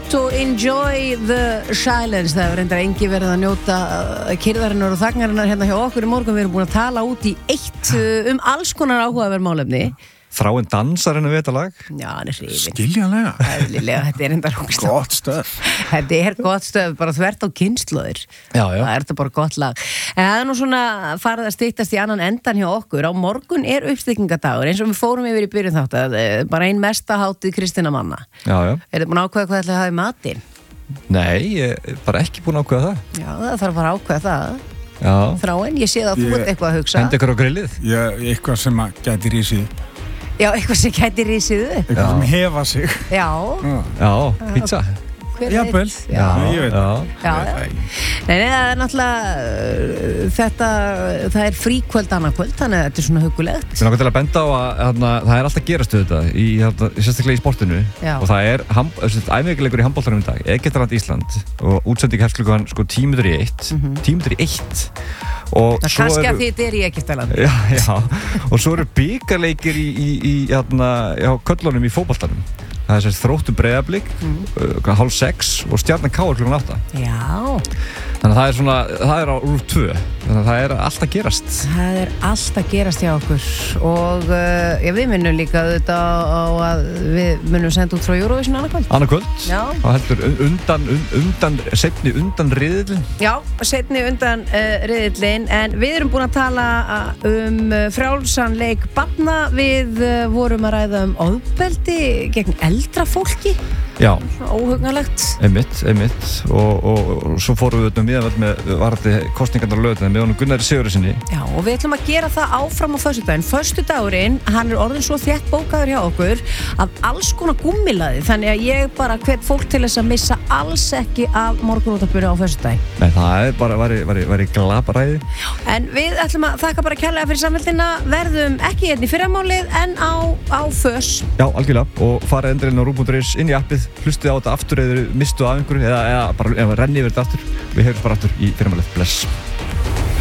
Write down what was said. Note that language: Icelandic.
út og enjoy the silence. Það hefur reyndar engi verið að njóta kyrðarinnar og þagnarinnar hérna hjá okkur í morgun. Við erum búin að tala út í eitt alls konar áhugaverð málefni. Þráinn dansar henni vitalag. Já, hann hrifinn. Skiljanlega. Eðlilega, þetta reyndar Gott stöf. Þetta gott stöf, bara þvert á kynslóðir. Já. Það þetta bara gott lag. En það nú svona farið að styttast í annan endan hjá okkur. Á morgun uppstykkingadagur, eins og við fórum yfir í byrjun þátt að bara ein mesta hátíð kristinna manna. Já. Þið búin að ákveða hvað ætlaði að hafa í matinn? Nei, ég er bara ekki búin að ákveða það. Já, það þarf bara að ákveða það. Já. Þráinn, ég sé það að þú ert eitthvað að hugsa. Hendi ykkur á grillið. Eitthvað sem gæti rísið. Já, eitthvað sem gæti rísið upp. Eitthvað sem hefa sig. Já. Já, pizza. Jafnvel. Já, ég veit. Nei, það náttúrulega það fríkvöld annarkvöld, þannig að þetta svona hugulegt. Við náttúrulega til að benda á að það alltaf gerast þetta sérstaklega í sportinu. Já. Og það æfingarleikur í handboltanum í dag, Egyptaland Ísland og útsending hefst klukkan 10:01. 10:01. Og það kannski að því þetta í Egyptaland. Já, og svo eru bikarleikir í köllunum í fótboltanum. Það er Þróttur Breiðablik 5:30 og Stjarnan KR klukkan 8. Já. Þannig að það er á RÚV 2. Þannig að það er allt að gerast. Það er allt að gerast hjá okkur og við minnum líka þetta á að við munum senda út frá Eurovision annarkvöld. Annarkvöld? Já. Og heldur seinni undan riðillinn? Já, seinni undan riðillinn, en við erum búin að tala frjálsan leik barna. Við vorum að ræða ofbeldi gegn eldra fólki. Já. Óhugnalegt. Einmitt. Og svo fórum við með varðandi kosningarnar á laugardaginn með honum Gunnari Sigurðarsyni. Já, og við ætlum að gera það áfram á föstudaginn. Föstudagurinn, hann er orðinn svo þétt bókaður hjá okkur af alls konar gúmmilaði, þannig að ég bara hvet fólk til þess að missa alls ekki af morgunútvarpinu á föstudaginn. Nei, það er bara væri glaparæði. En við ætlum að þakka bara kærlega fyrir samfélgina. Verðum ekki hérna í fyrramálið en á fös. Já, algjörlega. Og farið endurinn á RÚV.is inn í appið, hlustið á þetta aftur eða mistu af einhverju eða bara renni yfir þetta aftur. Við heyrjumst bara aftur í fyrramálið. Bless.